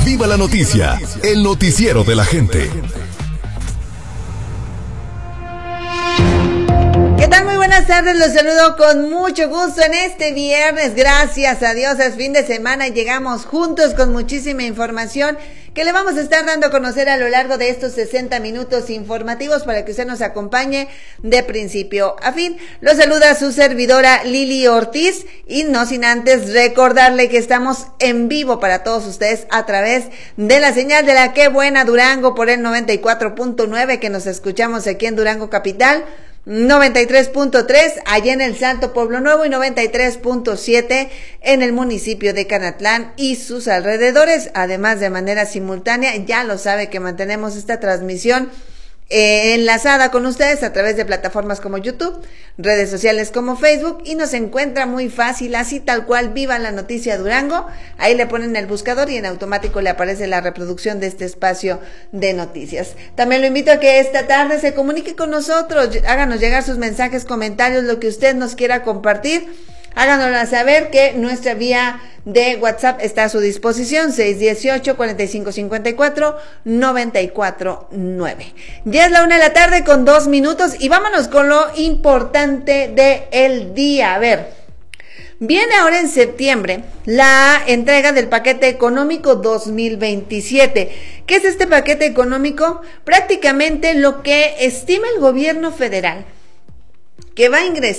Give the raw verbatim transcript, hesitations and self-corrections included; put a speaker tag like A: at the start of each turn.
A: Viva la noticia, el noticiero de la gente.
B: ¿Qué tal? Muy buenas tardes, los saludo con mucho gusto en este viernes. Gracias a Dios es fin de semana y llegamos juntos con muchísima información que le vamos a estar dando a conocer a lo largo de estos sesenta minutos informativos para que usted nos acompañe de principio a fin. Los saluda su servidora Lili Ortiz y no sin antes recordarle que estamos en vivo para todos ustedes a través de la señal de la Qué Buena Durango por el noventa y cuatro punto nueve, que nos escuchamos aquí en Durango Capital, noventa y tres punto tres allá en el Salto Pueblo Nuevo y noventa y tres punto siete en el municipio de Canatlán y sus alrededores. Además, de manera simultánea, ya lo sabe que mantenemos esta transmisión Eh, enlazada con ustedes a través de plataformas como YouTube, redes sociales como Facebook, y nos encuentra muy fácil, así tal cual, Viva la Noticia Durango. Ahí le ponen el buscador y en automático le aparece la reproducción de este espacio de noticias. También lo invito a que esta tarde se comunique con nosotros, háganos llegar sus mensajes, comentarios, lo que usted nos quiera compartir. Háganosla saber que nuestra vía de WhatsApp está a su disposición, seis dieciocho, cuarenta y cinco cincuenta y cuatro, noventa y cuatro nueve. Ya es la una de la tarde con dos minutos y vámonos con lo importante del día. A ver, viene ahora en septiembre la entrega del paquete económico dos mil veintisiete. ¿Qué es este paquete económico? Prácticamente lo que estima el gobierno federal que va a ingresar